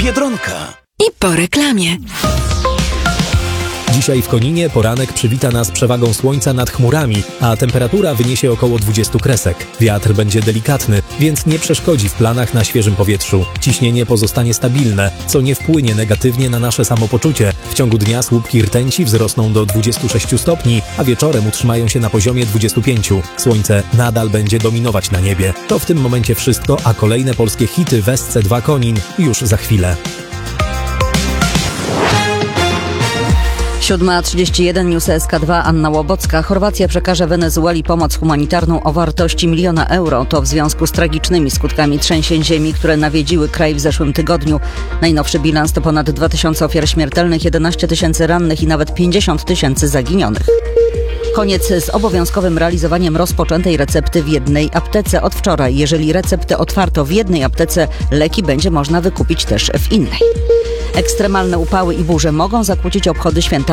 Biedronka. I po reklamie. Dzisiaj w Koninie poranek przywita nas przewagą słońca nad chmurami, a temperatura wyniesie około 20 kresek. Wiatr będzie delikatny, więc nie przeszkodzi w planach na świeżym powietrzu. Ciśnienie pozostanie stabilne, co nie wpłynie negatywnie na nasze samopoczucie. W ciągu dnia słupki rtęci wzrosną do 26 stopni, a wieczorem utrzymają się na poziomie 25. Słońce nadal będzie dominować na niebie. To w tym momencie wszystko, a kolejne polskie hity w SC2 Konin już za chwilę. 7:31 News SK2, Anna Łobocka. Chorwacja przekaże Wenezueli pomoc humanitarną o wartości 1 000 000 euro. To w związku z tragicznymi skutkami trzęsień ziemi, które nawiedziły kraj w zeszłym tygodniu. Najnowszy bilans to ponad 2000 ofiar śmiertelnych, 11 000 rannych i nawet 50 000 zaginionych. Koniec z obowiązkowym realizowaniem rozpoczętej recepty w jednej aptece od wczoraj. Jeżeli receptę otwarto w jednej aptece, leki będzie można wykupić też w innej. Ekstremalne upały i burze mogą zakłócić obchody święta